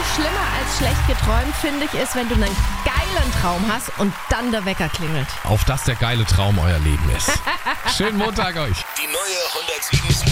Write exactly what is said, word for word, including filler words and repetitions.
schlimmer als schlecht geträumt, finde ich, ist, wenn du einen geilen Traum hast und dann der Wecker klingelt. Auf dass der geile Traum euer Leben ist. Schönen Montag euch. Die neue hundertsieben